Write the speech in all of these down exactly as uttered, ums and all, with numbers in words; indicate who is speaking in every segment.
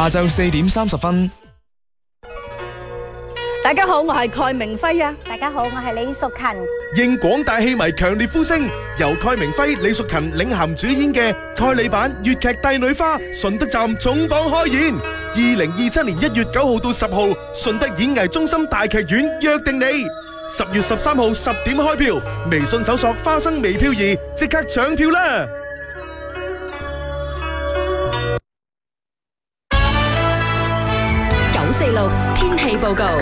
Speaker 1: 下晝四點三十分。
Speaker 2: 大家好，我係蓋明輝啊！
Speaker 3: 大家好，我係李淑勤。
Speaker 4: 應廣大戲迷強烈呼聲，由蓋明輝、李淑勤領銜主演嘅蓋里版粵劇《帝女花》順德站總榜開演，二零二七年一月九號到十號，順德演藝中心大劇院約定你。十月十三號十點開票，微信搜索花生微票兒，即刻搶票啦！
Speaker 5: 九四六天氣報告。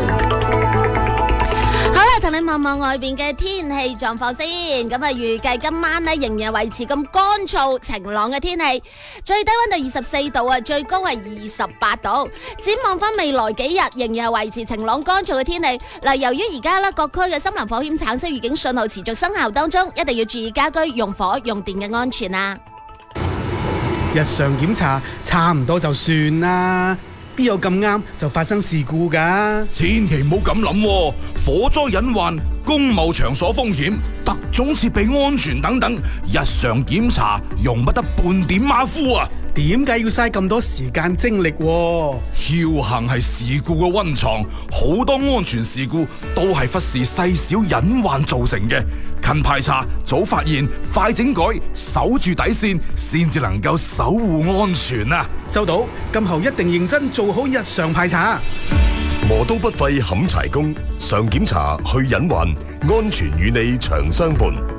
Speaker 3: 好啦，同你望望外邊嘅天氣狀況先。咁啊，預計今晚呢仍然維持咁乾燥晴朗嘅天氣，最低溫度二十四度啊，最高係二十八度。展望翻未來幾日，仍然係維持晴朗乾燥嘅天氣。嗱，由於而家呢各區嘅森林火險橙色預警信號持續生效當中，一定要注意家居用火用電嘅安全啊！
Speaker 6: 日常檢查差唔多就算啦。邊有咁啱就發生事故㗎？
Speaker 7: 千祈唔好咁諗，火災隱患、公務場所風險、特種設備安全等等，日常檢查容不得半點馬虎啊！
Speaker 6: 點解要嘥咁多時間精力？
Speaker 7: 僥倖係事故嘅溫床，好多安全事故都係忽視細小隱患造成嘅。勤排查、早發現、快整改，守住底線，先至能夠守護安全啊！
Speaker 6: 收到，今後一定認真做好日常排查。
Speaker 8: 磨刀不費砍柴工，常檢查去隱患，安全與你長相伴。